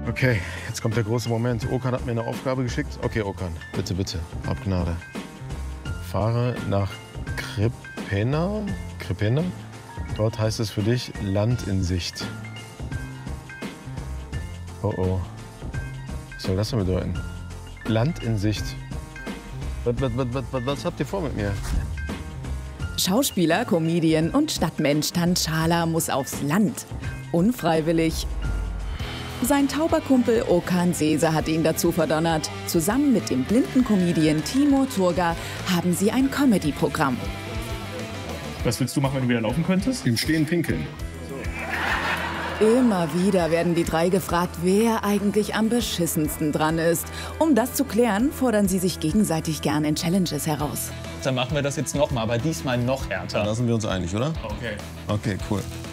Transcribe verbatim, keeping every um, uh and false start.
Okay, jetzt kommt der große Moment. Okan hat mir eine Aufgabe geschickt. Okay, Okan, bitte, bitte, hab Gnade. Fahre nach Krepena. Krepena? Dort heißt es für dich Land in Sicht. Oh oh. Was soll das denn bedeuten? Land in Sicht. Was, was, was, was, was habt ihr vor mit mir? Schauspieler, Comedian und Stadtmensch Tanchala muss aufs Land. Unfreiwillig. Sein Tauberkumpel Okan Sese hat ihn dazu verdonnert. Zusammen mit dem blinden Comedian Timur Turga haben sie ein Comedy-Programm. Was willst du machen, wenn du wieder laufen könntest? Im Stehen pinkeln. Immer wieder werden die drei gefragt, wer eigentlich am beschissensten dran ist. Um das zu klären, fordern sie sich gegenseitig gern in Challenges heraus. Dann machen wir das jetzt noch mal, aber diesmal noch härter. Da sind wir uns einig, oder? Okay. Okay, cool.